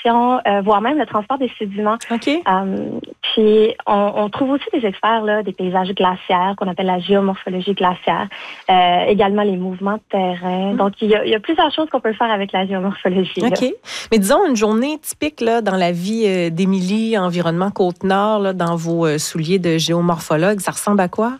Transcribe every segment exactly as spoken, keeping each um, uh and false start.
navigation, euh, voire même le transport des sédiments. OK. Euh, puis, on, on trouve aussi des experts là, des paysages glaciaires qu'on appelle la géomorphologie glaciaire, euh, également les mouvements de terrain. Mmh. Donc, il y, a, il y a plusieurs choses qu'on peut faire avec la géomorphologie. OK. Là. Mais disons, une journée typique là, dans la vie euh, d'Émilie, environnement Côte-Nord, là, dans vos euh, souliers de géomorphologue, ça ressemble à quoi?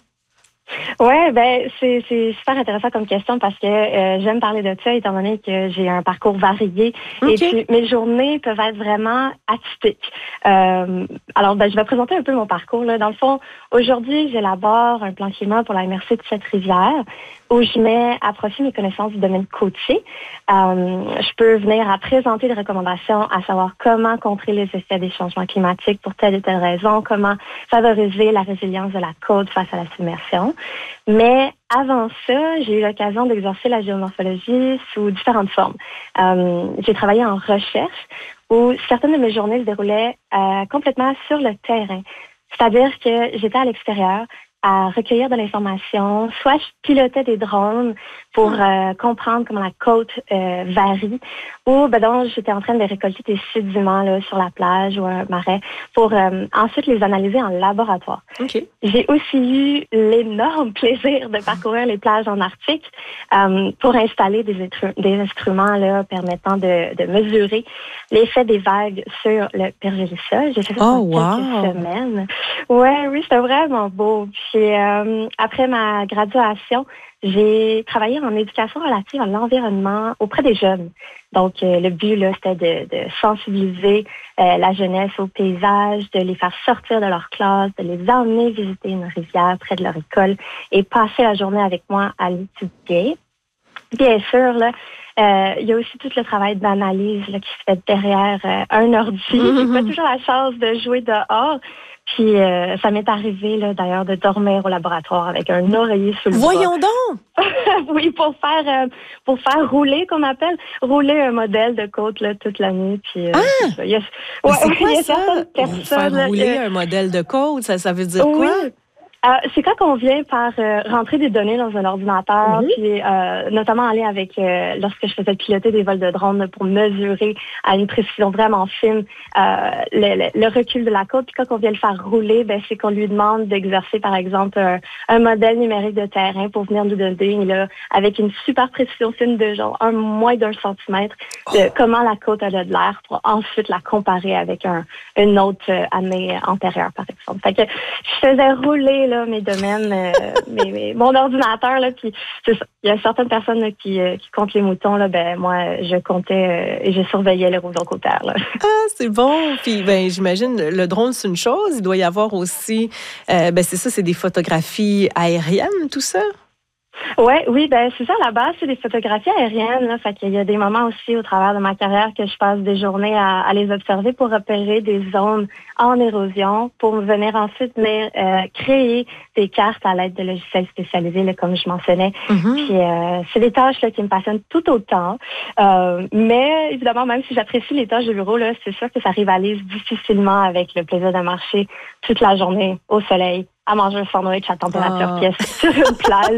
Ouais, ben c'est c'est super intéressant comme question parce que euh, j'aime parler de ça étant donné que j'ai un parcours varié okay. Et puis mes journées peuvent être vraiment atypiques. Euh, alors ben je vais présenter un peu mon parcours là. Dans le fond, aujourd'hui j'élabore un plan climat pour la M R C de Cette-Rivière où je mets à profit mes connaissances du domaine côtier. Euh, je peux venir à présenter des recommandations à savoir comment contrer les effets des changements climatiques pour telle et telle raison, comment favoriser la résilience de la côte face à la submersion. Mais avant ça, j'ai eu l'occasion d'exercer la géomorphologie sous différentes formes. Euh, j'ai travaillé en recherche où certaines de mes journées se déroulaient euh, complètement sur le terrain. C'est-à-dire que j'étais à l'extérieur à recueillir de l'information, soit je pilotais des drones pour euh, comprendre comment la côte euh, varie, ou ben donc j'étais en train de récolter des sédiments là, sur la plage ou un marais pour euh, ensuite les analyser en laboratoire. Okay. J'ai aussi eu l'énorme plaisir de parcourir les plages en Arctique euh, pour installer des, instru- des instruments là, permettant de, de mesurer l'effet des vagues sur le pergélisol. J'ai fait ça oh, pendant wow. quelques semaines. Ouais, oui, c'était vraiment beau. Puis euh, après ma graduation, j'ai travaillé en éducation relative à l'environnement auprès des jeunes. Donc, euh, le but, là, c'était de, de sensibiliser euh, la jeunesse au paysage, de les faire sortir de leur classe, de les emmener visiter une rivière près de leur école et passer la journée avec moi à l'étudier. Bien sûr, là, euh, il y a aussi tout le travail d'analyse là, qui se fait derrière euh, un ordi. Mm-hmm. J'ai pas toujours la chance de jouer dehors. Puis euh, ça m'est arrivé là, d'ailleurs de dormir au laboratoire avec un oreiller sous le bras. Voyons donc! Oui, pour faire euh, pour faire rouler, qu'on appelle, rouler un modèle de côte là, toute la nuit. Puis, euh, ah! c'est, y a, ouais, c'est quoi y a ça? personnes, faire là, rouler euh, un modèle de côte, ça, ça veut dire oui. quoi? Euh, c'est quand on vient par euh, rentrer des données dans un ordinateur, mm-hmm. puis euh, notamment aller avec, euh, lorsque je faisais piloter des vols de drone là, pour mesurer à une précision vraiment fine euh, le, le, le recul de la côte. Puis quand on vient le faire rouler, ben c'est qu'on lui demande d'exercer, par exemple, un, un modèle numérique de terrain pour venir nous donner, là, avec une super précision fine de genre un moins d'un centimètre, de oh. comment la côte a de l'air pour ensuite la comparer avec un, une autre année antérieure, par exemple. Fait que je faisais rouler là, mes domaines, euh, mes, mes, mon ordinateur, là, puis c'est ça. Il y a certaines personnes là, qui, euh, qui comptent les moutons, là, ben moi, je comptais euh, et je surveillais l'érosion côtière. Là. Ah, c'est bon. Puis, ben, j'imagine, le drone, c'est une chose. Il doit y avoir aussi, euh, ben, c'est ça, c'est des photographies aériennes, tout ça? Ouais, oui, ben c'est ça, à la base, c'est des photographies aériennes. Là, fait qu'il y a des moments aussi au travers de ma carrière que je passe des journées à, à les observer pour repérer des zones en érosion, pour venir ensuite venir euh, créer des cartes à l'aide de logiciels spécialisés, là, comme je mentionnais. Mm-hmm. Puis euh, c'est des tâches là, qui me passionnent tout autant. Euh, mais évidemment, même si j'apprécie les tâches de bureau, là, c'est sûr que ça rivalise difficilement avec le plaisir de marcher toute la journée au soleil, à manger un sandwich à température oh. pièce sur une plage.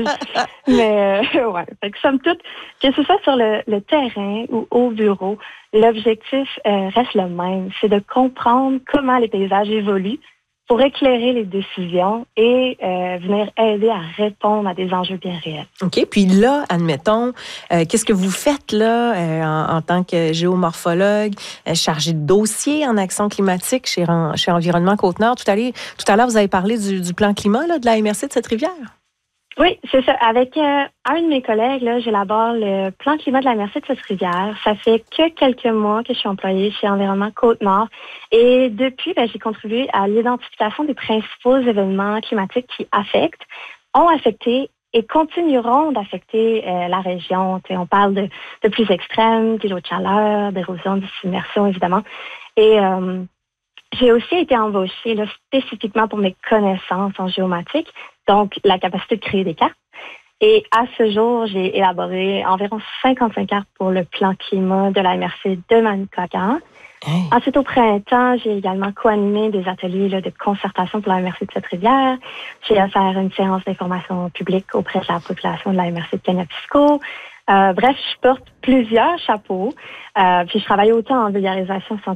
Mais euh, ouais, fait que somme toute, que ce soit sur le, le terrain ou au bureau, l'objectif euh, reste le même. C'est de comprendre comment les paysages évoluent pour éclairer les décisions et euh, venir aider à répondre à des enjeux bien réels. OK. Puis là, admettons, euh, qu'est-ce que vous faites là euh, en, en tant que géomorphologue, euh, chargé de dossier en action climatique chez, chez Environnement Côte-Nord? Tout à l'heure, tout à l'heure, vous avez parlé du, du plan climat là, de la M R C de Cette-Rivière. Oui, c'est ça. Avec euh, un de mes collègues, là, j'élabore le plan climat de la M R C de Cette-Rivière. Ça fait que quelques mois que je suis employée chez Environnement Côte-Nord. Et depuis, ben, j'ai contribué à l'identification des principaux événements climatiques qui affectent, ont affecté et continueront d'affecter euh, la région. T'sais, on parle de, de plus extrêmes, d'îlots de chaleur, d'érosion, de submersion, évidemment. Et euh, j'ai aussi été embauchée là, spécifiquement pour mes connaissances en géomatique, donc la capacité de créer des cartes. Et à ce jour, j'ai élaboré environ cinquante-cinq cartes pour le plan climat de la M R C de Manicouagan. Hey. Ensuite, au printemps, j'ai également co-animé des ateliers là, de concertation pour la M R C de Cette-Rivière. J'ai offert une séance d'information publique auprès de la population de la M R C de Cagnapisco. Euh, bref, je porte plusieurs chapeaux. Euh, puis je travaille autant en vulgarisation scientifique